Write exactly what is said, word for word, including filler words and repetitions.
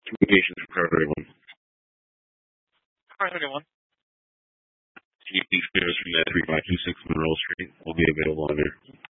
Communications for Priority One. Priority One. Can you please clear us from that three five two six Monroe Street? We'll be available on there.